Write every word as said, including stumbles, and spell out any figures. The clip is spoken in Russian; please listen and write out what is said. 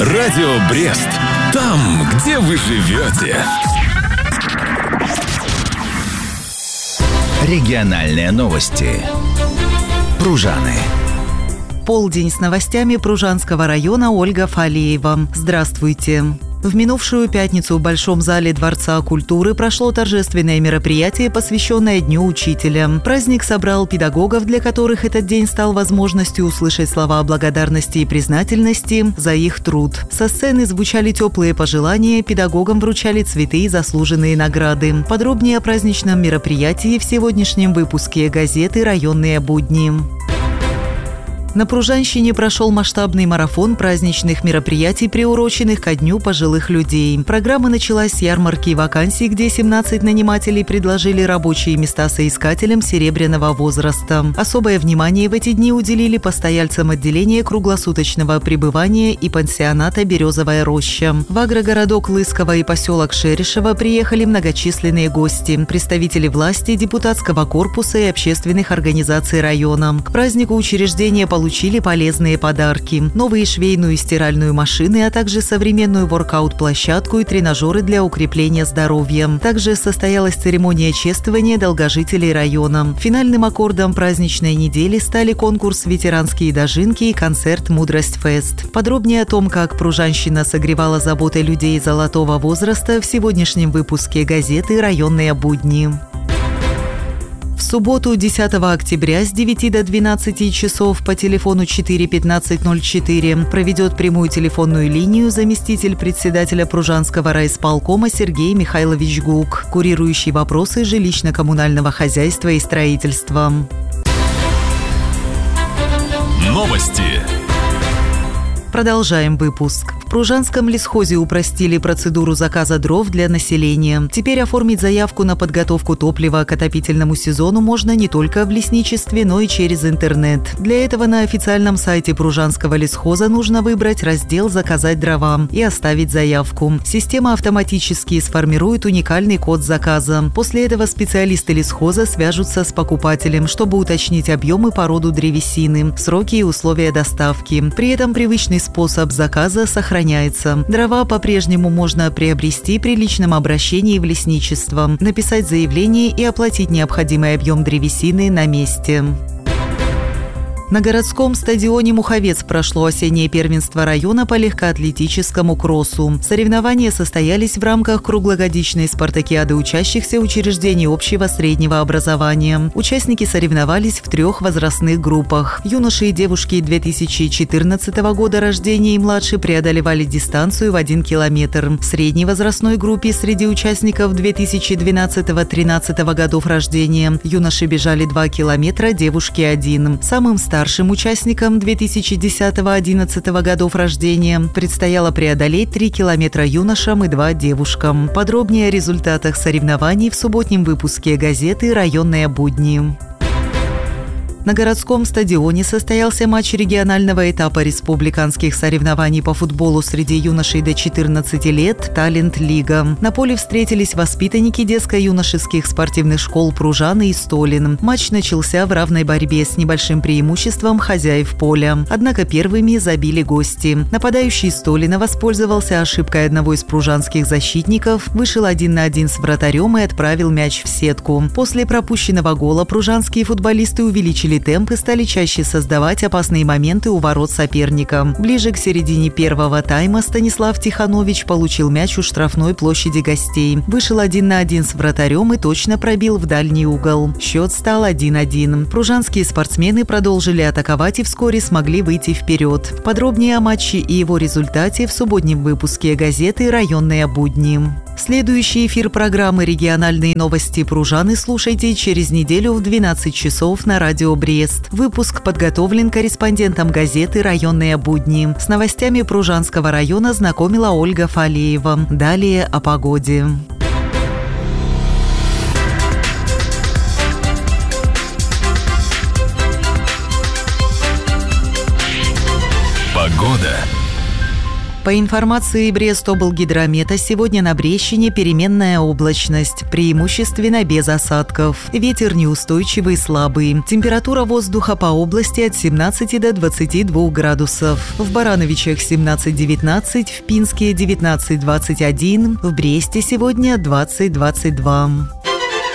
Радио Брест. Там, где вы живете. Региональные новости. Пружаны. Полдень с новостями Пружанского района. Ольга Фалеева. Здравствуйте. В минувшую пятницу в Большом зале Дворца культуры прошло торжественное мероприятие, посвященное Дню учителя. Праздник собрал педагогов, для которых этот день стал возможностью услышать слова благодарности и признательности за их труд. Со сцены звучали теплые пожелания, педагогам вручали цветы и заслуженные награды. Подробнее о праздничном мероприятии в сегодняшнем выпуске газеты «Районные будни». На Пружанщине прошел масштабный марафон праздничных мероприятий, приуроченных ко Дню пожилых людей. Программа началась с ярмарки вакансий, где семнадцать нанимателей предложили рабочие места соискателям серебряного возраста. Особое внимание в эти дни уделили постояльцам отделения круглосуточного пребывания и пансионата «Березовая роща». В агрогородок Лысково и поселок Шерешево приехали многочисленные гости, представители власти, депутатского корпуса и общественных организаций района. К празднику учреждения получили Получили полезные подарки, новые швейную и стиральную машины, а также современную воркаут-площадку и тренажеры для укрепления здоровья. Также состоялась церемония чествования долгожителей района. Финальным аккордом праздничной недели стали конкурс «Ветеранские дожинки» и концерт «Мудрость Фест». Подробнее о том, как Пружанщина согревала заботой людей золотого возраста, в сегодняшнем выпуске газеты «Районные будни». В субботу, десятого октября, с девяти до двенадцати часов по телефону четыре пятнадцать ноль четыре проведет прямую телефонную линию заместитель председателя Пружанского райисполкома Сергей Михайлович Гук, курирующий вопросы жилищно-коммунального хозяйства и строительства. Новости. Продолжаем выпуск. В Пружанском лесхозе упростили процедуру заказа дров для населения. Теперь оформить заявку на подготовку топлива к отопительному сезону можно не только в лесничестве, но и через интернет. Для этого на официальном сайте Пружанского лесхоза нужно выбрать раздел «Заказать дрова» и оставить заявку. Система автоматически сформирует уникальный код заказа. После этого специалисты лесхоза свяжутся с покупателем, чтобы уточнить объем и породу древесины, сроки и условия доставки. При этом привычный способ заказа сохраняется. Дрова по-прежнему можно приобрести при личном обращении в лесничество, написать заявление и оплатить необходимый объем древесины на месте. На городском стадионе «Муховец» прошло осеннее первенство района по легкоатлетическому кроссу. Соревнования состоялись в рамках круглогодичной спартакиады учащихся учреждений общего среднего образования. Участники соревновались в трех возрастных группах. Юноши и девушки две тысячи четырнадцатого года рождения и младше преодолевали дистанцию в один километр. В средней возрастной группе среди участников две тысячи двенадцатого-тринадцатого годов рождения юноши бежали два километра, девушки – один. Самым старшим Старшим участникам две тысячи десятого-одиннадцатого годов рождения предстояло преодолеть три километра юношам и два девушкам. Подробнее о результатах соревнований в субботнем выпуске газеты «Районные будни». На городском стадионе состоялся матч регионального этапа республиканских соревнований по футболу среди юношей до четырнадцати лет «Талент-лига». На поле встретились воспитанники детско-юношеских спортивных школ Пружаны и Столин. Матч начался в равной борьбе с небольшим преимуществом хозяев поля. Однако первыми забили гости. Нападающий Столина воспользовался ошибкой одного из пружанских защитников, вышел один на один с вратарем и отправил мяч в сетку. После пропущенного гола пружанские футболисты увеличили темп и стали чаще создавать опасные моменты у ворот соперника. Ближе к середине первого тайма Станислав Тиханович получил мяч у штрафной площади гостей. Вышел один на один с вратарем и точно пробил в дальний угол. Счет стал один один. Пружанские спортсмены продолжили атаковать и вскоре смогли выйти вперед. Подробнее о матче и его результате в субботнем выпуске газеты «Районные будни». Следующий эфир программы «Региональные новости Пружаны» слушайте через неделю в двенадцать часов на радио Брест. Выпуск подготовлен корреспондентом газеты «Районные будни». С новостями Пружанского района знакомила Ольга Фалеева. Далее о погоде. Погода. По информации Брест-облгидромета, сегодня на Брещине переменная облачность, преимущественно без осадков. Ветер неустойчивый, слабый. Температура воздуха по области от семнадцати до двадцати двух градусов. В Барановичах семнадцать девятнадцать, в Пинске девятнадцать двадцать один, в Бресте сегодня двадцать двадцать два.